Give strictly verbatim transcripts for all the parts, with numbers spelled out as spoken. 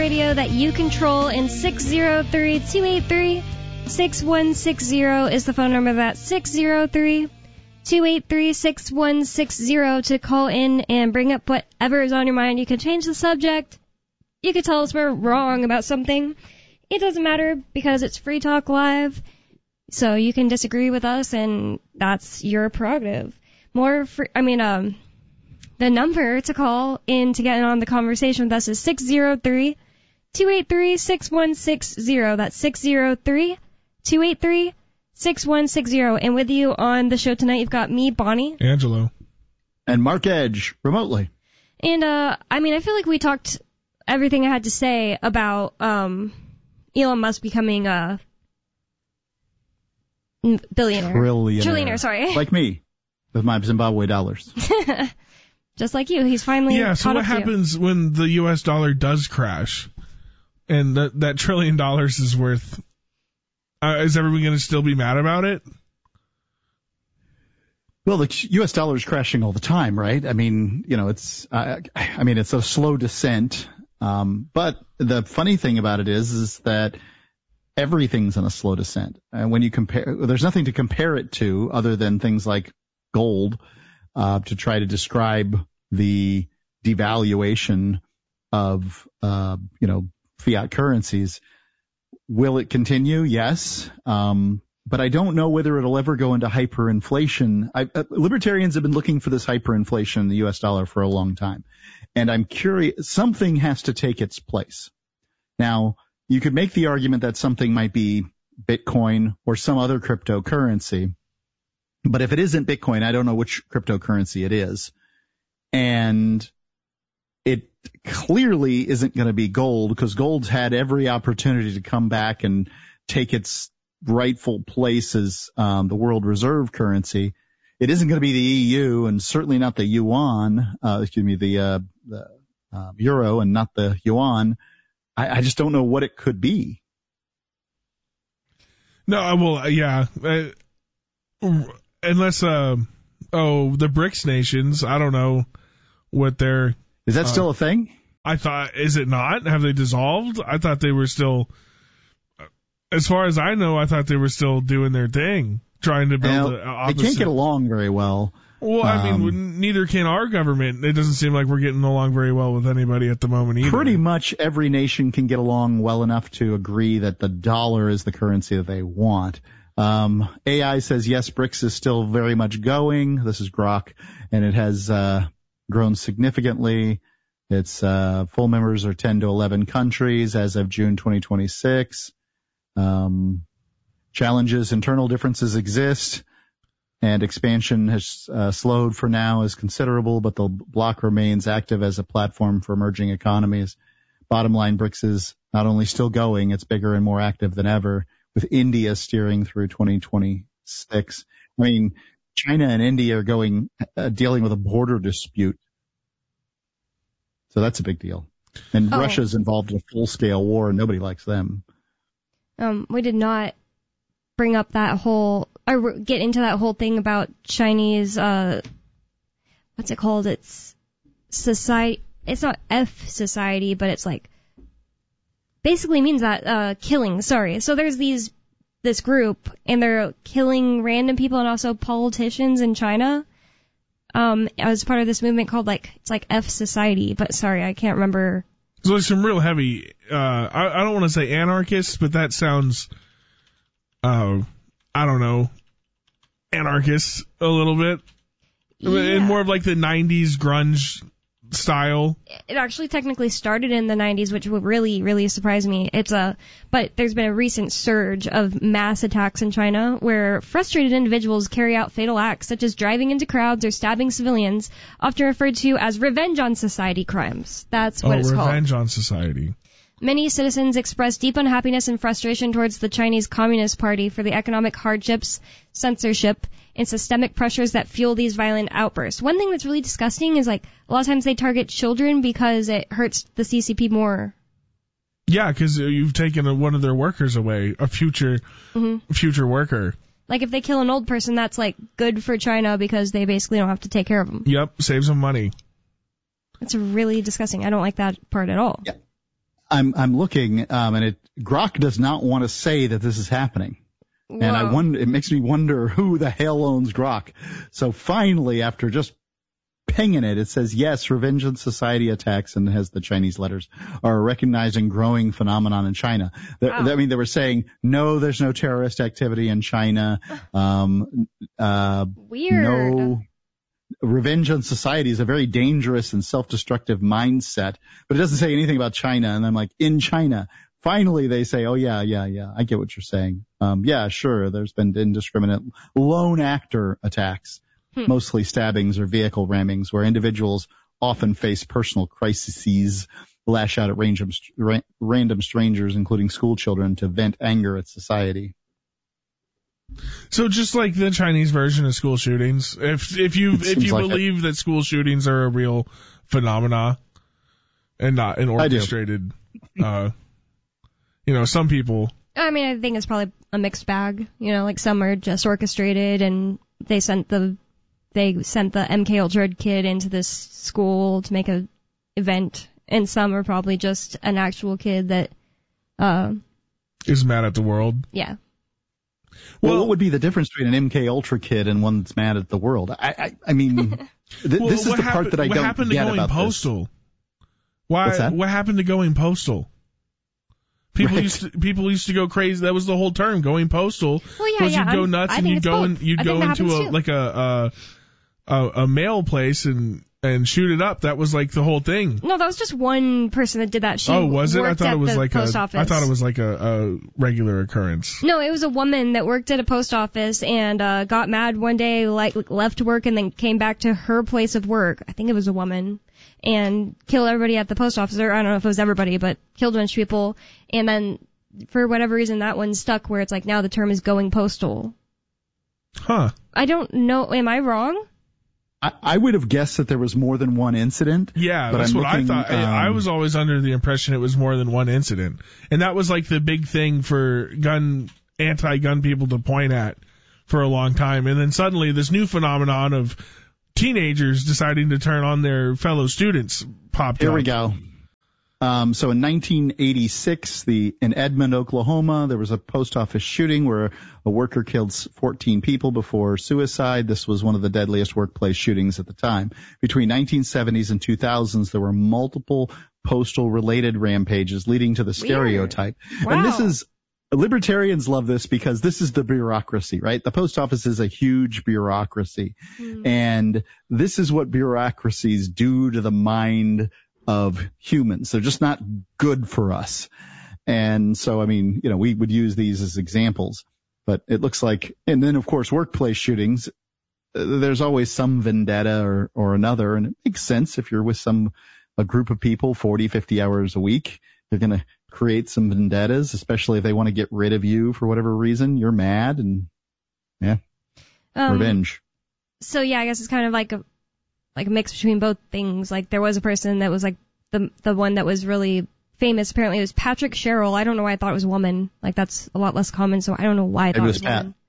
Radio that you control, and six zero three, two eight three, six one six zero is the phone number. That's six zero three, two eight three, six one six zero to call in and bring up whatever is on your mind. You can change the subject. You can tell us we're wrong about something. It doesn't matter because it's Free Talk Live, so you can disagree with us, and that's your prerogative. More free, I mean, um, the number to call in to get on the conversation with us is six zero three, two eight three, six one six zero. That's six zero three, two eight three, six one six zero. And with you on the show tonight, you've got me, Bonnie. Angelo. And Mark Edge, remotely. And, uh, I mean, I feel like we talked everything I had to say about um, Elon Musk becoming a billionaire. Trillionaire. Trillionaire, sorry. Like me, with my Zimbabwe dollars. Just like you, he's finally Yeah, so caught what up to happens you. when the U S dollar does crash and that, that trillion dollars is worth... Uh, is everyone going to still be mad about it? Well, the U S dollar is crashing all the time, right? I mean, you know, it's, uh, I mean, it's a slow descent. Um, but the funny thing about it is, is that everything's on a slow descent. And when you compare, there's nothing to compare it to other than things like gold, uh, to try to describe the devaluation of, uh, you know, fiat currencies. Will it continue? Yes. Um, but I don't know whether it'll ever go into hyperinflation. I, uh, libertarians have been looking for this hyperinflation in the U S dollar for a long time. And I'm curious, something has to take its place. Now, you could make the argument that something might be Bitcoin or some other cryptocurrency. But if it isn't Bitcoin, I don't know which cryptocurrency it is. And it clearly isn't going to be gold, because gold's had every opportunity to come back and take its rightful place as um, the world reserve currency. It isn't going to be the E U, and certainly not the yuan, uh, excuse me, the, uh, the uh, euro, and not the yuan. I, I just don't know what it could be. No, well, yeah. Uh, unless, uh, oh, the BRICS nations, I don't know what they're... Is that uh, still a thing? I thought, is it not? Have they dissolved? I thought they were still, as far as I know, I thought they were still doing their thing, trying to build an opposite. They can't get along very well. Well, I um, mean, neither can our government. It doesn't seem like we're getting along very well with anybody at the moment either. Pretty much every nation can get along well enough to agree that the dollar is the currency that they want. Um, A I says, yes, BRICS is still very much going. This is Grok, and it has uh grown significantly. Its uh, full members are ten to eleven countries as of June twenty twenty-six. Um, challenges, internal differences exist, and expansion has uh, slowed for now, is considerable, but the bloc remains active as a platform for emerging economies. Bottom line, BRICS is not only still going, it's bigger and more active than ever, with India steering through twenty twenty-six. I mean, China and India are going, uh, dealing with a border dispute. So that's a big deal. And oh. Russia's involved in a full-scale war, and nobody likes them. Um, we did not bring up that whole, or get into that whole thing about Chinese, uh, what's it called? It's society, it's not F society, but it's like, basically means that, uh, killing, sorry. So there's these, this group, and they're killing random people and also politicians in China. Um, as part of this movement called, like, it's like F Society, but sorry, I can't remember. So there's some real heavy, uh, I, I don't want to say anarchists, but that sounds, uh, I don't know, anarchists a little bit. Yeah. And more of like the nineties grunge style. It actually technically started in the nineties, which would really, really surprise me. It's a, but there's been a recent surge of mass attacks in China where frustrated individuals carry out fatal acts such as driving into crowds or stabbing civilians, often referred to as revenge on society crimes. That's what oh, it's called. Revenge on society. Many citizens express deep unhappiness and frustration towards the Chinese Communist Party for the economic hardships, censorship, and systemic pressures that fuel these violent outbursts. One thing that's really disgusting is, like, a lot of times they target children because it hurts the C C P more. Yeah, because you've taken a, one of their workers away, a future mm-hmm. future worker. Like, if they kill an old person, that's, like, good for China because they basically don't have to take care of them. Yep, saves them money. It's really disgusting. I don't like that part at all. Yeah. I'm I'm looking, um, and it Grok does not want to say that this is happening. Whoa. And I wonder, it makes me wonder who the hell owns Grok. So finally, after just pinging it, it says, yes, revenge and society attacks, and it has the Chinese letters, are a recognized and growing phenomenon in China. Wow. I mean, they were saying, no, there's no terrorist activity in China. Um, uh, Weird. No. Revenge on society is a very dangerous and self-destructive mindset, but it doesn't say anything about China. And I'm like, in China. Finally, they say, oh, yeah, yeah, yeah, I get what you're saying. Um, yeah, sure, there's been indiscriminate lone actor attacks, hmm. mostly stabbings or vehicle rammings, where individuals often face personal crises, lash out at random, random strangers, including school children, to vent anger at society. So just like the Chinese version of school shootings, if if you if you like believe it. that school shootings are a real phenomena and not an orchestrated, uh, you know, some people. I mean, I think it's probably a mixed bag. You know, like some are just orchestrated, and they sent the they sent the M K Ultra kid into this school to make a event, and some are probably just an actual kid that uh is mad at the world. Yeah. Well, well, what would be the difference between an M K Ultra kid and one that's mad at the world? I, I, I mean, th- well, this is the happened, part that I what don't happened to get going about postal? This. Why? What's that? What happened to going postal? People right. used to, people used to go crazy. That was the whole term, going postal. Well, yeah, was yeah. you'd go I'm, nuts I and you'd go both. and you'd I go into a too. like a, a a a mail place and. and shoot it up. That was like the whole thing. No, that was just one person that did that. She oh, was it? I thought it was like post a. office. I thought it was like a, a regular occurrence. No, it was a woman that worked at a post office and uh got mad one day, like left work and then came back to her place of work. I think it was a woman, and killed everybody at the post office. Or I don't know if it was everybody, but killed a bunch of people. And then for whatever reason, that one stuck where it's like now the term is going postal. Huh. I don't know. Am I wrong? I, I would have guessed that there was more than one incident. Yeah, but that's I'm what looking, I thought. Um, I, I was always under the impression it was more than one incident. And that was like the big thing for gun, anti-gun people to point at for a long time. And then suddenly this new phenomenon of teenagers deciding to turn on their fellow students popped Here up. we go. Um, so in nineteen eighty-six, the in Edmond, Oklahoma, there was a post office shooting where a worker killed fourteen people before suicide. This was one of the deadliest workplace shootings at the time. Between nineteen seventies and two thousands, there were multiple postal-related rampages leading to the stereotype. Wow. And this is libertarians love this because this is the bureaucracy, right? The post office is a huge bureaucracy, mm. and this is what bureaucracies do to the mind of humans. They're just not good for us. And so, I mean, you know, we would use these as examples, but it looks like, and then of course, workplace shootings, there's always some vendetta or, or another. And it makes sense if you're with some, a group of people, forty, fifty hours a week, they're going to create some vendettas, especially if they want to get rid of you for whatever reason. You're mad and yeah, um, revenge. So yeah, I guess it's kind of like a, like a mix between both things. Like there was a person that was like the the one that was really famous. Apparently it was Patrick Sherrill. I don't know why I thought it was a woman. Like that's a lot less common, so I don't know why I thought it was, was a Pat. woman.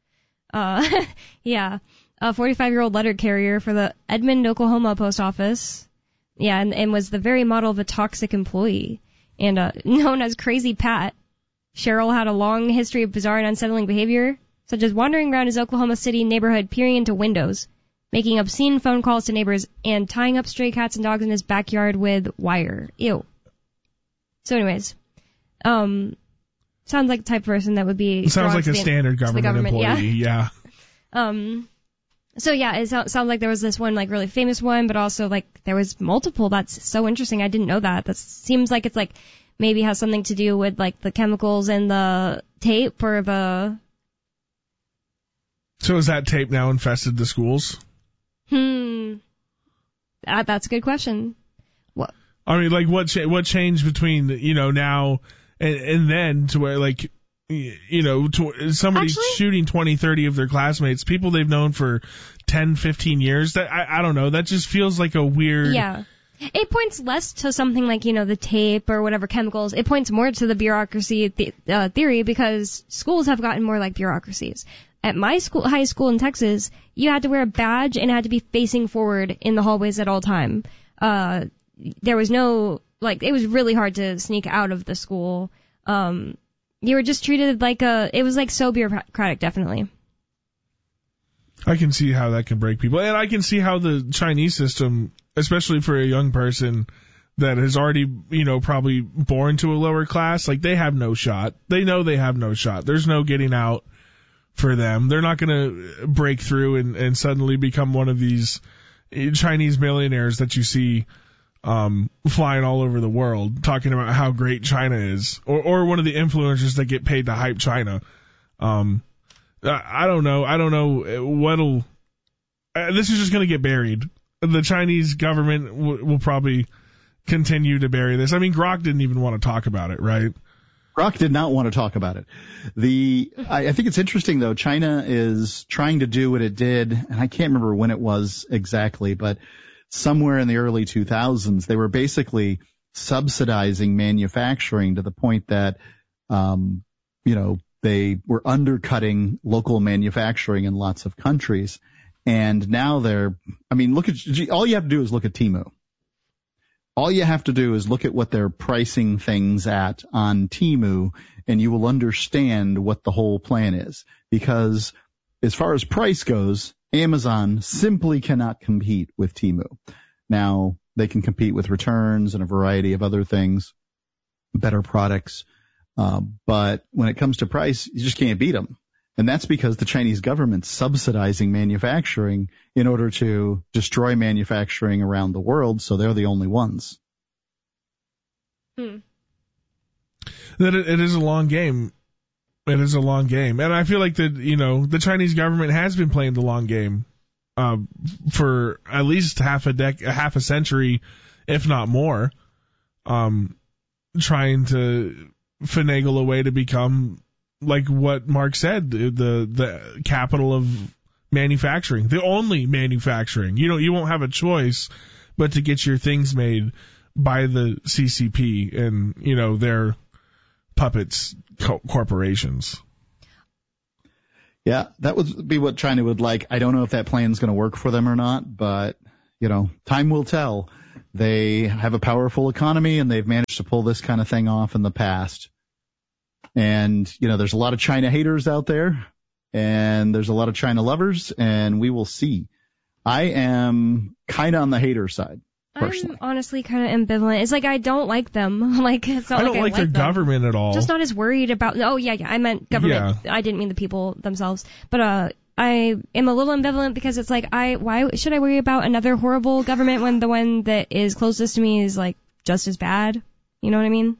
Uh, yeah, a forty-five-year-old letter carrier for the Edmond, Oklahoma post office. Yeah, and, and was the very model of a toxic employee, and uh, known as Crazy Pat. Sherrill had a long history of bizarre and unsettling behavior, such as wandering around his Oklahoma City neighborhood, peering into windows, making obscene phone calls to neighbors, and tying up stray cats and dogs in his backyard with wire. Ew. So anyways, um, sounds like the type of person that would be... Sounds like a standard government, government employee, yeah. yeah. Um, so yeah, it sounds like there was this one, like, really famous one, but also, like, there was multiple. That's so interesting. I didn't know that. That seems like it's, like, maybe has something to do with, like, the chemicals in the tape or the... So has that tape now infested the schools? Hmm. That, that's a good question. What? I mean, like, what cha- what changed between, you know, now and, and then to where, like, you know, to, somebody Actually, shooting twenty, thirty of their classmates, people they've known for ten, fifteen years. That I, I don't know. That just feels like a weird... Yeah. It points less to something like, you know, the tape or whatever chemicals. It points more to the bureaucracy th- uh, theory because schools have gotten more like bureaucracies. At my school, high school in Texas, you had to wear a badge and had to be facing forward in the hallways at all time. Uh, there was no like, it was really hard to sneak out of the school. Um, you were just treated like a, it was like so bureaucratic, definitely. I can see how that can break people. And I can see how the Chinese system, especially for a young person that has already, you know, probably born to a lower class, like they have no shot. They know they have no shot. There's no getting out for them. They're not going to break through and, and suddenly become one of these Chinese millionaires that you see um, flying all over the world talking about how great China is, or, or one of the influencers that get paid to hype China. Um, I don't know. I don't know what'll. Uh, this is just going to get buried. The Chinese government w- will probably continue to bury this. I mean, Grok didn't even want to talk about it, right? Grok did not want to talk about it. The I, I think it's interesting though. China is trying to do what it did, and I can't remember when it was exactly, but somewhere in the early two thousands, they were basically subsidizing manufacturing to the point that, um, you know, they were undercutting local manufacturing in lots of countries. And now they're, I mean, look at, all you have to do is look at Temu. All you have to do is look at what they're pricing things at on Temu, and you will understand what the whole plan is. Because as far as price goes, Amazon simply cannot compete with Temu. Now, they can compete with returns and a variety of other things, better products. Uh, but when it comes to price, you just can't beat them. And that's because the Chinese government's subsidizing manufacturing in order to destroy manufacturing around the world, so they're the only ones. Hmm. That it, it is a long game. It is a long game. And I feel like that, you know, the Chinese government has been playing the long game uh, for at least half a dec- half a century, if not more, um, trying to finagle a way to become, like what Mark said, the the capital of manufacturing, the only manufacturing. You know, you won't have a choice but to get your things made by the C C P and, you know, their puppets co- corporations. Yeah, that would be what China would like. I don't know if that plan's going to work for them or not, but, you know, time will tell. They have a powerful economy, and they've managed to pull this kind of thing off in the past. And, you know, there's a lot of China haters out there, and there's a lot of China lovers, and we will see. I am kind of on the hater side, personally. I'm honestly kind of ambivalent. It's like I don't like them. Like it's not I don't like, like I their like them. government at all. Just not as worried about. Oh yeah, yeah. I meant government. Yeah. I didn't mean the people themselves. But uh, I am a little ambivalent because it's like I why should I worry about another horrible government when the one that is closest to me is like just as bad? You know what I mean?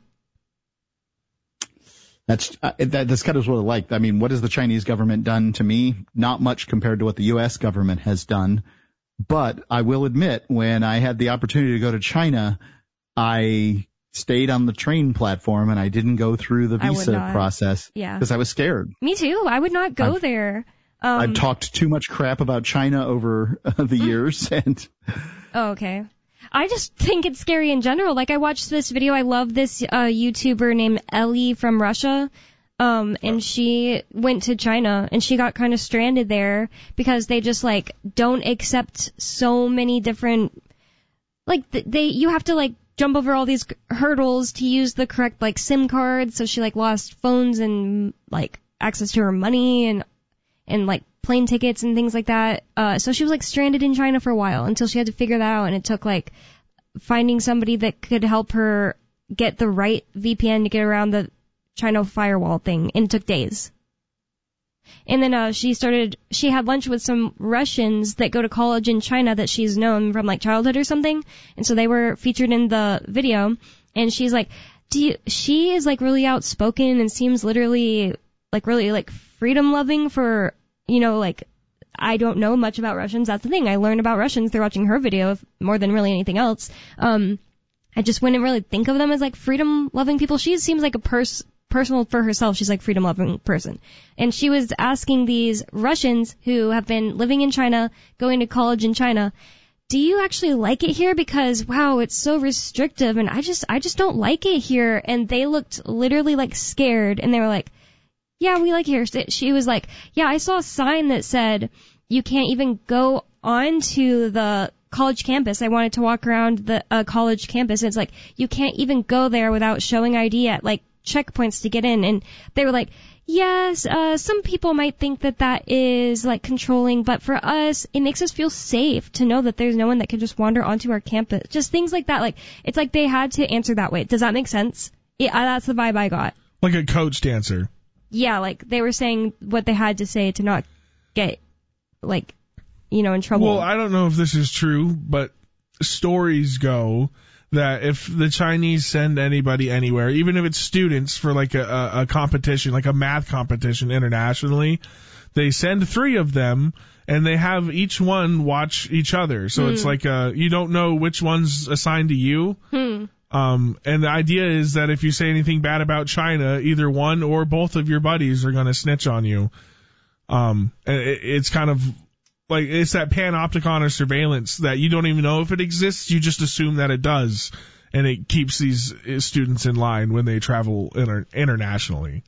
That's uh, that, that's kind of what I like. I mean, what has the Chinese government done to me? Not much compared to what the U S government has done. But I will admit, when I had the opportunity to go to China, I stayed on the train platform and I didn't go through the visa process yeah. because I was scared. Me too. I would not go I've, there. Um, I've talked too much crap about China over uh, the years. and. Oh, okay. I just think it's scary in general. Like, I watched this video. I love this uh, YouTuber named Ellie from Russia. Um, and she went to China and she got kind of stranded there because they just like don't accept so many different, like they, you have to like jump over all these hurdles to use the correct like SIM card. So she like lost phones and like access to her money and, and like plane tickets and things like that. Uh, so she was like stranded in China for a while until she had to figure that out. And it took like finding somebody that could help her get the right V P N to get around the China firewall thing, and it took days. And then uh she started, she had lunch with some Russians that go to college in China that she's known from like childhood or something, and so they were featured in the video, and she's like, do you, she is like really outspoken and seems literally like really like freedom loving for, you know, like, I don't know much about Russians, that's the thing, I learned about Russians through watching her video more than really anything else. Um I just wouldn't really think of them as like freedom loving people. She seems like a pers- personal for herself. She's like freedom loving person. And she was asking these Russians who have been living in China, going to college in China, do you actually like it here? Because wow, it's so restrictive and I just, I just don't like it here. And they looked literally like scared and they were like, yeah, we like it here. She was like, yeah, I saw a sign that said you can't even go onto the college campus. I wanted to walk around the uh, college campus. And it's like, you can't even go there without showing I D at, like, checkpoints to get in. And they were like, yes, uh, some people might think that that is, like, controlling, but for us, it makes us feel safe to know that there's no one that can just wander onto our campus. Just things like that. Like, it's like they had to answer that way. Does that make sense? Yeah, that's the vibe I got. Like a coached answer. Yeah, like, they were saying what they had to say to not get, like, you know, in trouble. Well, I don't know if this is true, but stories go that if the Chinese send anybody anywhere, even if it's students for like a, a, a competition, like a math competition internationally, they send three of them and they have each one watch each other. So hmm. it's like a, you don't know which one's assigned to you. Hmm. Um, and the idea is that if you say anything bad about China, either one or both of your buddies are going to snitch on you. Um, it, it's kind of like, it's that panopticon or surveillance that you don't even know if it exists. You just assume that it does. And it keeps these students in line when they travel inter- internationally.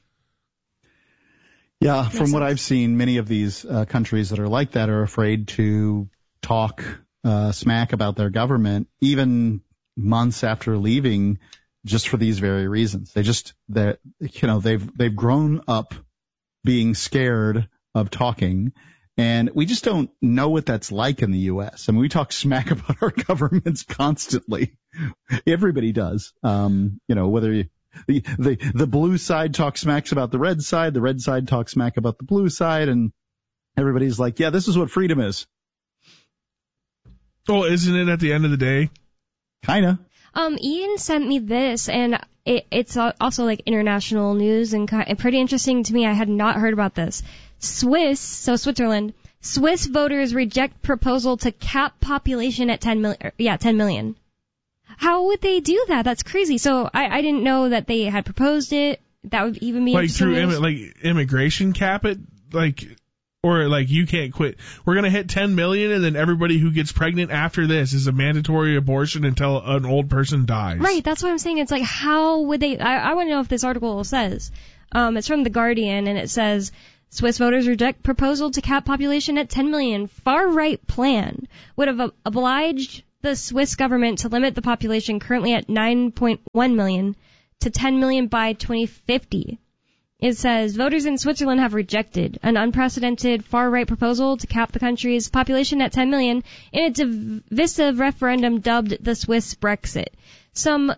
Yeah, from what I've seen, many of these uh, countries that are like that are afraid to talk uh, smack about their government, even months after leaving, just for these very reasons. They just, they, you know, they've they've grown up being scared of talking, and we just don't know what that's like in the U S. I mean, we talk smack about our governments constantly. Everybody does. Um, you know, whether you, the the the blue side talks smacks about the red side, the red side talks smack about the blue side, and everybody's like, yeah, this is what freedom is. Oh, isn't it at the end of the day? Kinda. Um, Ian sent me this, and it, it's also like international news and pretty interesting to me. I had not heard about this. Swiss, so Switzerland, Swiss voters reject proposal to cap population at ten million. Yeah, ten million. How would they do that? That's crazy. So I, I didn't know that they had proposed it. That would even be like through Im- like immigration cap it, like. Or like, you can't quit. We're going to hit ten million, and then everybody who gets pregnant after this is a mandatory abortion until an old person dies. Right, that's what I'm saying. It's like, how would they, I, I want to know if this article says. Um, it's from The Guardian, and it says, Swiss voters reject proposal to cap population at ten million. Far-right plan would have obliged the Swiss government to limit the population currently at nine point one million to ten million by twenty fifty. It says, voters in Switzerland have rejected an unprecedented far-right proposal to cap the country's population at ten million in a divisive referendum dubbed the Swiss Brexit. Some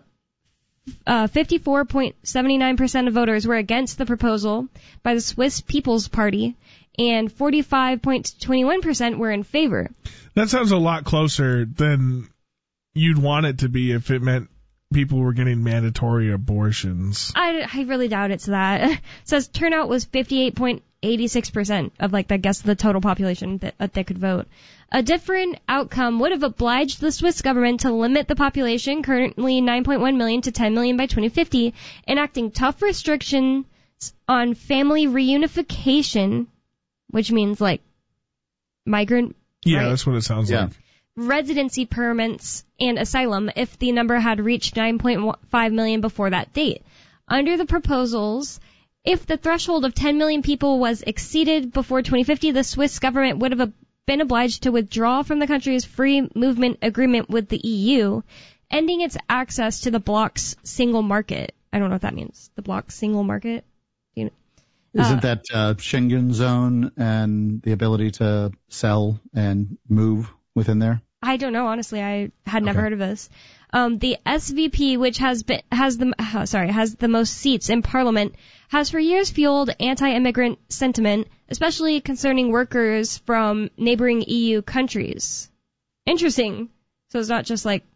uh, fifty-four point seven nine percent of voters were against the proposal by the Swiss People's Party, and forty-five point two one percent were in favor. That sounds a lot closer than you'd want it to be if it meant people were getting mandatory abortions. I, I really doubt it's that. It says turnout was fifty-eight point eight six percent of, like, I guess, the total population that, that they could vote. A different outcome would have obliged the Swiss government to limit the population, currently nine point one million, to ten million by twenty fifty, enacting tough restrictions on family reunification, which means, like, migrant. Yeah, right? That's what it sounds yeah. like. Residency permits and asylum if the number had reached nine point five million before that date. Under the proposals, if the threshold of ten million people was exceeded before twenty fifty, the Swiss government would have been obliged to withdraw from the country's free movement agreement with the E U, ending its access to the bloc's single market. I don't know what that means. The bloc's single market? You know, Isn't uh, that uh, Schengen zone and the ability to sell and move within there? I don't know, honestly. I had never Okay. heard of this. Um, the S V P, which has been, has the, uh, sorry, has the most seats in Parliament, has for years fueled anti-immigrant sentiment, especially concerning workers from neighboring E U countries. Interesting. So it's not just like,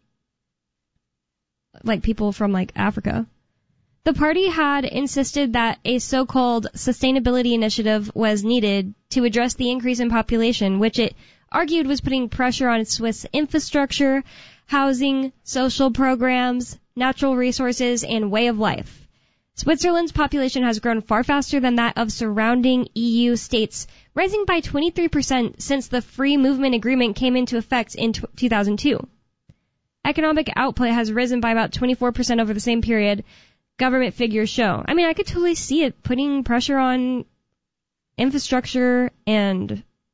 like people from like Africa. The party had insisted that a so-called sustainability initiative was needed to address the increase in population, which it argued was putting pressure on Swiss infrastructure, housing, social programs, natural resources, and way of life. Switzerland's population has grown far faster than that of surrounding E U states, rising by twenty-three percent since the free movement agreement came into effect in two thousand two. Economic output has risen by about twenty-four percent over the same period, government figures show. I mean, I could totally see it putting pressure on infrastructure and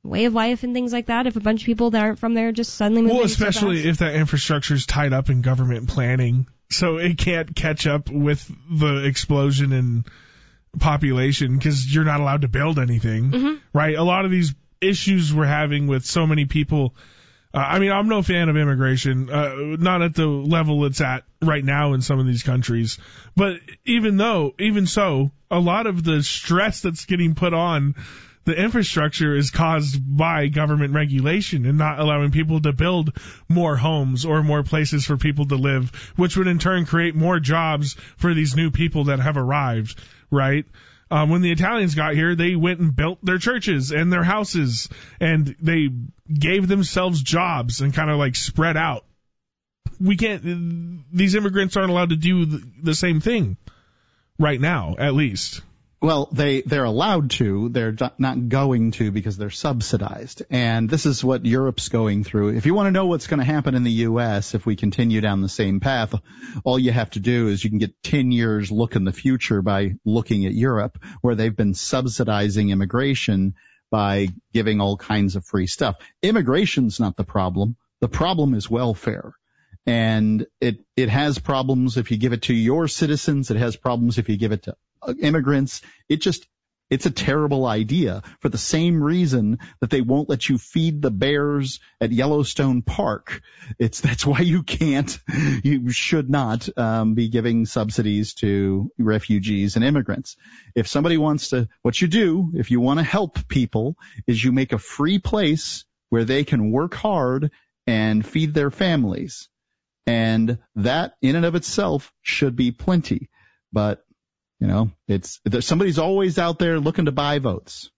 way of life and things like that if a bunch of people that aren't from there just suddenly move in. Well, especially so if that infrastructure is tied up in government planning, so it can't catch up with the explosion in population because you're not allowed to build anything, mm-hmm. right? A lot of these issues we're having with so many people. Uh, I mean, I'm no fan of immigration, uh, not at the level it's at right now in some of these countries. But even though, even so, a lot of the stress that's getting put on the infrastructure is caused by government regulation and not allowing people to build more homes or more places for people to live, which would in turn create more jobs for these new people that have arrived, right? Um, when the Italians got here, they went and built their churches and their houses, and they gave themselves jobs and kind of like spread out. We can't, these immigrants aren't allowed to do the, the same thing right now, at least. Well, they, they're allowed to. They're not going to because they're subsidized. And this is what Europe's going through. If you want to know what's going to happen in the U S if we continue down the same path, all you have to do is you can get ten years look in the future by looking at Europe, where they've been subsidizing immigration by giving all kinds of free stuff. Immigration's not the problem. The problem is welfare. And it, it has problems if you give it to your citizens. It has problems if you give it to immigrants. It just, it's a terrible idea for the same reason that they won't let you feed the bears at Yellowstone Park. It's, that's why you can't, you should not, um, be giving subsidies to refugees and immigrants. If somebody wants to, what you do, if you want to help people, is you make a free place where they can work hard and feed their families. And that in and of itself should be plenty. But, you know, it's, somebody's always out there looking to buy votes.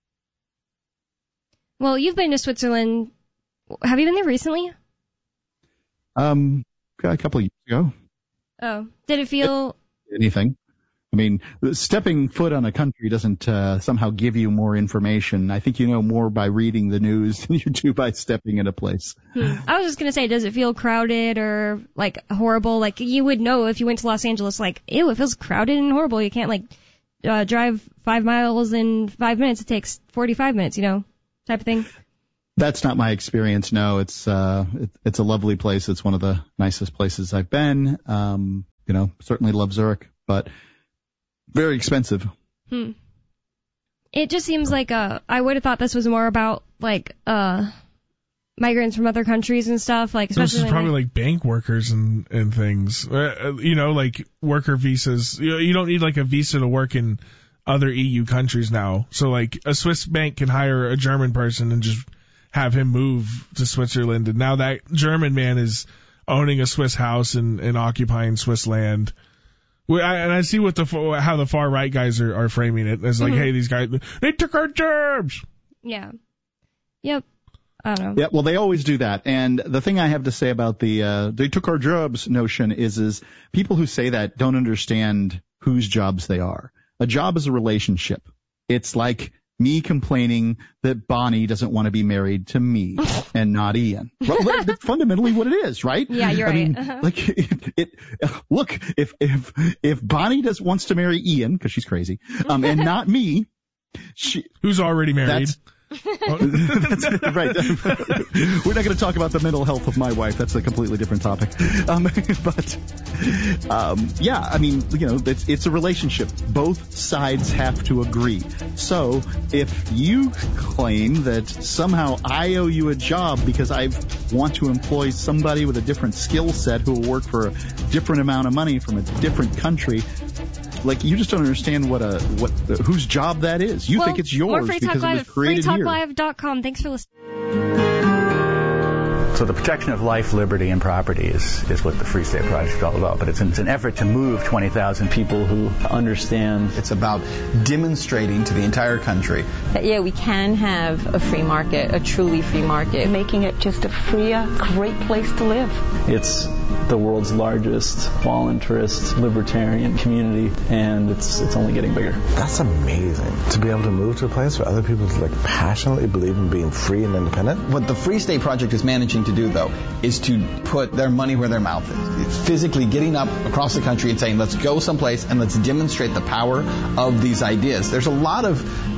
Well, you've been to Switzerland. Have you been there recently? Um, a couple of years ago. Oh, did it feel anything? I mean, stepping foot on a country doesn't uh, somehow give you more information. I think you know more by reading the news than you do by stepping in a place. Hmm. I was just going to say, does it feel crowded or, like, horrible? Like, you would know if you went to Los Angeles, like, ew, it feels crowded and horrible. You can't, like, uh, drive five miles in five minutes. It takes forty-five minutes, you know, type of thing. That's not my experience, no. It's uh, it, it's a lovely place. It's one of the nicest places I've been. Um, you know, certainly love Zurich, but very expensive. Hmm. It just seems like uh, I would have thought this was more about like uh, migrants from other countries and stuff. Like, especially this is probably like bank workers and and things. Uh, you know, like worker visas. You, you don't need like a visa to work in other E U countries now. So like a Swiss bank can hire a German person and just have him move to Switzerland, and now that German man is owning a Swiss house and, and occupying Swiss land. Well, I, and I see what the how the far right guys are, are framing it as like, mm-hmm. hey, these guys, they took our jobs. Yeah. Yep. I don't know. Yeah. Well, they always do that. And the thing I have to say about the uh, they took our jobs notion is is people who say that don't understand whose jobs they are. A job is a relationship. It's like me complaining that Bonnie doesn't want to be married to me and not Ian. Well, that's fundamentally what it is, right? Yeah, you're I right. Mean, uh-huh. Like, it, it, look, if if if Bonnie does wants to marry Ian because she's crazy, um, and not me, she who's already married. That's, that's right. We're not going to talk about the mental health of my wife. That's a completely different topic. Um, but um, yeah, I mean, you know, it's, it's a relationship. Both sides have to agree. So if you claim that somehow I owe you a job because I want to employ somebody with a different skill set who will work for a different amount of money from a different country, like, you just don't understand what a what whose job that is. You well, think it's yours because Live, it was created free talk here. live dot com. Thanks for listening. So the protection of life, liberty, and property is, is what the Free State Project is all about. But it's an, it's an effort to move twenty thousand people who understand. It's about demonstrating to the entire country that, yeah, we can have a free market, a truly free market. Making it just a freer, great place to live. It's the world's largest voluntarist libertarian community, and it's it's only getting bigger. That's amazing, to be able to move to a place where other people like passionately believe in being free and independent. What the Free State Project is managing to do, though, is to put their money where their mouth is. It's physically getting up across the country and saying, let's go someplace and let's demonstrate the power of these ideas. There's a lot of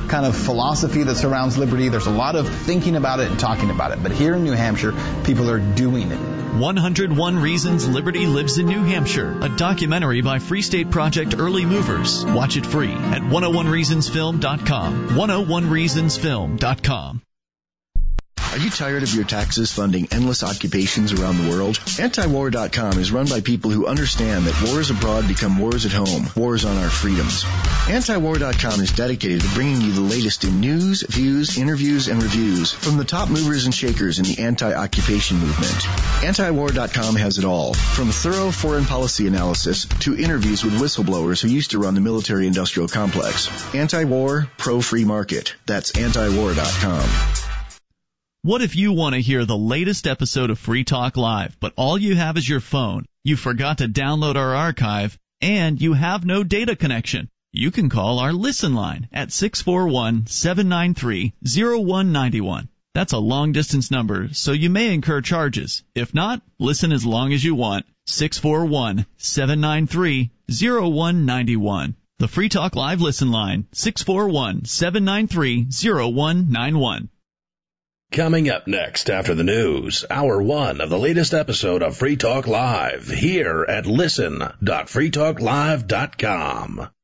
kind of philosophy that surrounds liberty. There's a lot of thinking about it and talking about it. But here in New Hampshire, people are doing it. one hundred one Reasons Liberty Lives in New Hampshire, a documentary by Free State Project Early Movers. Watch it free at one oh one reasons film dot com. one oh one reasons film dot com. Are you tired of your taxes funding endless occupations around the world? anti war dot com is run by people who understand that wars abroad become wars at home, wars on our freedoms. anti war dot com is dedicated to bringing you the latest in news, views, interviews, and reviews from the top movers and shakers in the anti-occupation movement. anti war dot com has it all, from thorough foreign policy analysis to interviews with whistleblowers who used to run the military-industrial complex. Anti-war, pro-free market. That's anti war dot com. What if you want to hear the latest episode of Free Talk Live, but all you have is your phone, you forgot to download our archive, and you have no data connection? You can call our Listen line at six four one, seven nine three, zero one nine one. That's a long-distance number, so you may incur charges. If not, listen as long as you want. six four one, seven nine three, zero one nine one. The Free Talk Live Listen line, six four one, seven nine three, zero one nine one. Coming up next after the news, hour one of the latest episode of Free Talk Live here at listen dot free talk live dot com.